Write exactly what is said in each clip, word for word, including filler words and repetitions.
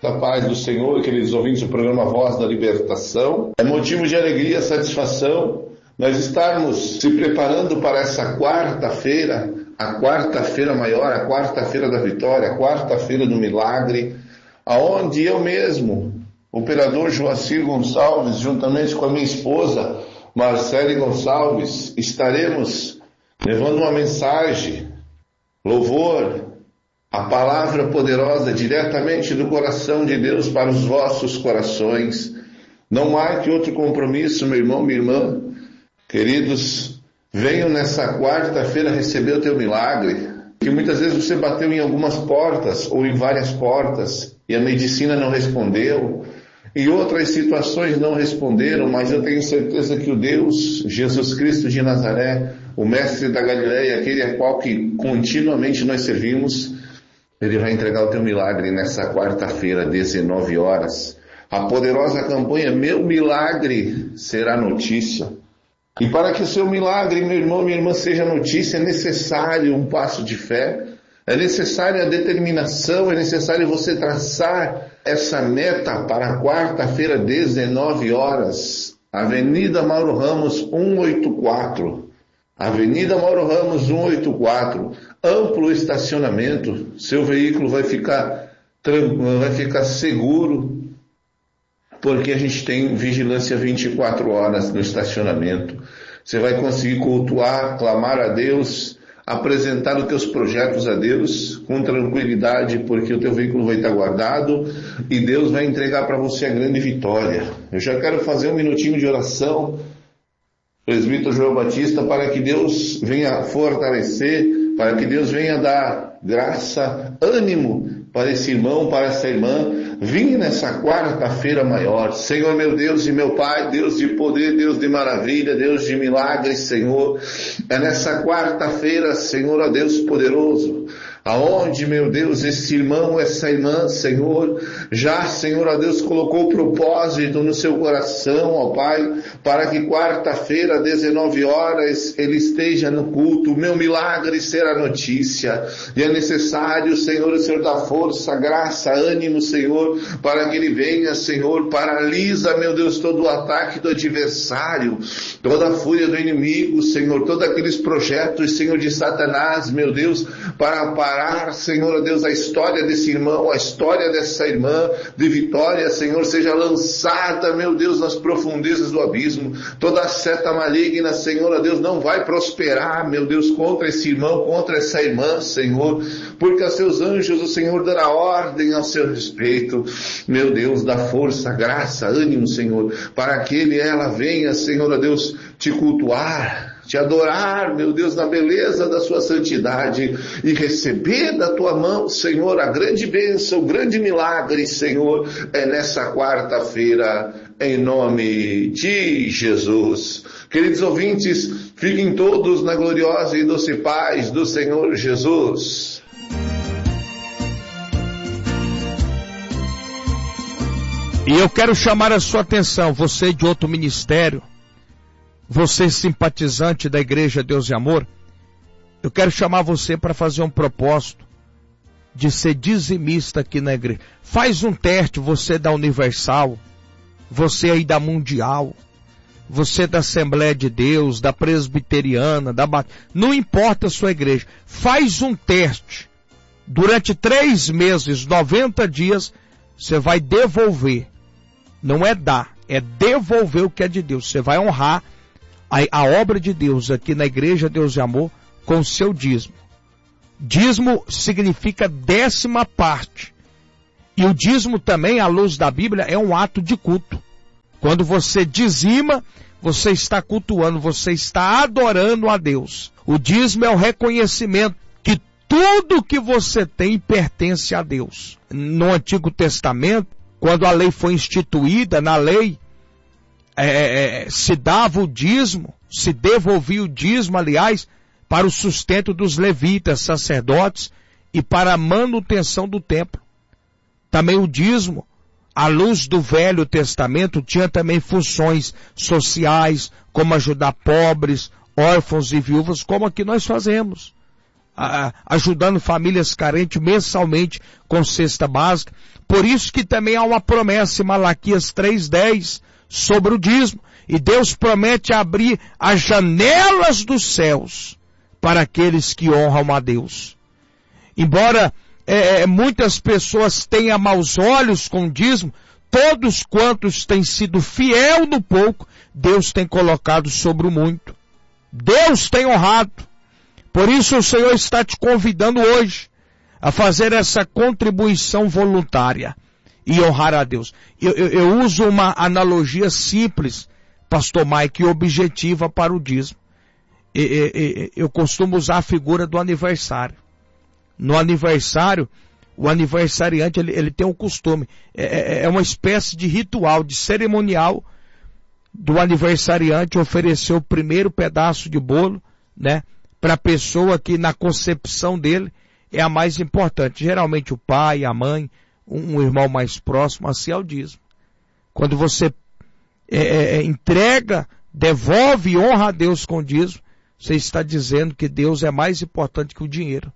Da paz do Senhor, queridos ouvintes do programa Voz da Libertação. É motivo de alegria, satisfação nós estarmos se preparando para essa quarta-feira, a quarta-feira maior, a quarta-feira da vitória, a quarta-feira do milagre, aonde eu mesmo, o operador Joacir Gonçalves, juntamente com a minha esposa Marcele Gonçalves, estaremos levando uma mensagem, louvor, a palavra poderosa diretamente do coração de Deus para os vossos corações. Não marque outro compromisso, meu irmão, minha irmã. Queridos, venham nessa quarta-feira receber o teu milagre, que muitas vezes você bateu em algumas portas ou em várias portas e a medicina não respondeu, e outras situações não responderam, mas eu tenho certeza que o Deus, Jesus Cristo de Nazaré, o mestre da Galileia, aquele a qual que continuamente nós servimos, Ele vai entregar o teu milagre nessa quarta-feira, dezenove horas. A poderosa campanha Meu Milagre Será Notícia. E para que o seu milagre, meu irmão, minha irmã, seja notícia, é necessário um passo de fé, é necessária a determinação, é necessário você traçar essa meta para a quarta-feira, dezenove horas. Avenida Mauro Ramos, cento e oitenta e quatro. Avenida Mauro Ramos, cento e oitenta e quatro. Amplo estacionamento, seu veículo vai ficar, vai ficar seguro, porque a gente tem vigilância vinte e quatro horas no estacionamento. Você vai conseguir cultuar, clamar a Deus, apresentar os teus projetos a Deus com tranquilidade, porque o teu veículo vai estar guardado e Deus vai entregar para você a grande vitória. Eu já quero fazer um minutinho de oração, presbítero João Batista, para que Deus venha fortalecer, para que Deus venha dar graça, ânimo para esse irmão, para essa irmã. Vim nessa quarta-feira maior. Senhor meu Deus e meu Pai, Deus de poder, Deus de maravilha, Deus de milagres, Senhor. É nessa quarta-feira, Senhor, ó Deus poderoso, aonde, meu Deus, esse irmão, essa irmã, Senhor, já, Senhor, ó Deus, colocou o propósito no seu coração, ó Pai, para que quarta-feira, dezenove horas, ele esteja no culto. O meu milagre será notícia. E é necessário, Senhor, o Senhor dá força, graça, ânimo, Senhor, para que ele venha, Senhor, paralisa, meu Deus, todo o ataque do adversário, toda a fúria do inimigo, Senhor, todos aqueles projetos, Senhor, de Satanás, meu Deus, para parar, Senhor, Deus, a história desse irmão, a história dessa irmã de vitória, Senhor, seja lançada, meu Deus, nas profundezas do abismo. Toda seta maligna, Senhor, Deus, não vai prosperar, meu Deus, contra esse irmão, contra essa irmã, Senhor, porque a seus anjos o Senhor dará ordem ao seu respeito. Meu Deus, dá força, graça, ânimo, Senhor, para que ele e ela venha, Senhor, Deus, te cultuar, te adorar, meu Deus, na beleza da sua santidade e receber da tua mão, Senhor, a grande bênção, o grande milagre, Senhor, é nessa quarta-feira, em nome de Jesus. Queridos ouvintes, fiquem todos na gloriosa e doce paz do Senhor Jesus. E eu quero chamar a sua atenção, você de outro ministério, você simpatizante da Igreja Deus e Amor, eu quero chamar você para fazer um propósito de ser dizimista aqui na igreja. Faz um teste, você da Universal, você aí da Mundial, você da Assembleia de Deus, da Presbiteriana, da Bat... não importa a sua igreja, faz um teste. Durante três meses, noventa dias, você vai devolver. Não é dar, é devolver o que é de Deus. Você vai honrar a, a obra de Deus aqui na Igreja Deus e Amor com o seu dízimo. Dízimo significa décima parte. E o dízimo também, à luz da Bíblia, é um ato de culto. Quando você dizima, você está cultuando, você está adorando a Deus. O dízimo é o reconhecimento que tudo que você tem pertence a Deus. No Antigo Testamento, quando a lei foi instituída, na lei é, é, se dava o dízimo, se devolvia o dízimo, aliás, para o sustento dos levitas, sacerdotes, e para a manutenção do templo. Também o dízimo, à luz do Velho Testamento, tinha também funções sociais, como ajudar pobres, órfãos e viúvas, como aqui nós fazemos. a, ajudando famílias carentes mensalmente com cesta básica. Por isso que também há uma promessa em Malaquias três, dez sobre o dízimo. E Deus promete abrir as janelas dos céus para aqueles que honram a Deus. Embora é, muitas pessoas tenham maus olhos com o dízimo, todos quantos têm sido fiel no pouco, Deus tem colocado sobre o muito. Deus tem honrado. Por isso o Senhor está te convidando hoje a fazer essa contribuição voluntária e honrar a Deus. Eu, eu, eu uso uma analogia simples, pastor Mike, e objetiva para o dízimo. E, e, e, eu costumo usar a figura do aniversário. No aniversário, o aniversariante ele, ele tem um costume, é, é uma espécie de ritual, de cerimonial do aniversariante oferecer o primeiro pedaço de bolo, né, para a pessoa que na concepção dele é a mais importante. Geralmente o pai, a mãe, um, um irmão mais próximo, assim é o dízimo. Quando você é, é, entrega, devolve e honra a Deus com o dízimo, você está dizendo que Deus é mais importante que o dinheiro.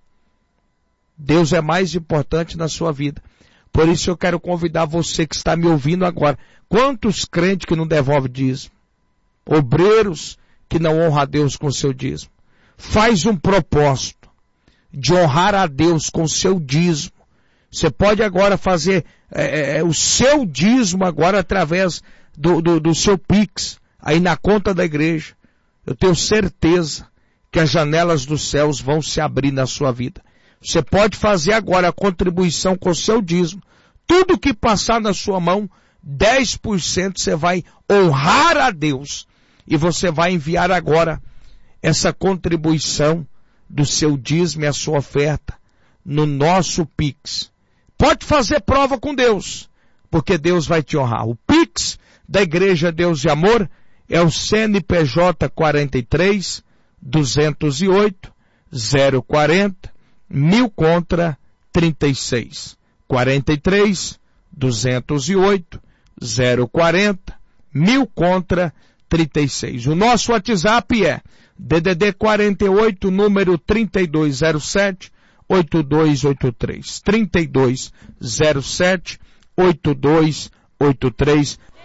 Deus é mais importante na sua vida. Por isso eu quero convidar você que está me ouvindo agora. Quantos crentes que não devolvem dízimo? Obreiros que não honram a Deus com o seu dízimo. Faz um propósito de honrar a Deus com o seu dízimo. Você pode agora fazer é, é, o seu dízimo agora através do, do, do seu Pix, aí na conta da igreja. Eu tenho certeza que as janelas dos céus vão se abrir na sua vida. Você pode fazer agora a contribuição com o seu dízimo. Tudo que passar na sua mão, dez por cento você vai honrar a Deus. E você vai enviar agora essa contribuição do seu dízimo e a sua oferta no nosso Pix. Pode fazer prova com Deus, porque Deus vai te honrar. O Pix da Igreja Deus de Amor é o C N P J quarenta e três, duzentos e oito, zero quarenta, mil contra trinta e seis. quarenta e três, duzentos e oito, zero quarenta, mil contra trinta e seis. O nosso WhatsApp é D D D quarenta e oito, número trinta e dois zero sete, oito dois oito três. trinta e dois zero sete, oito dois oito três.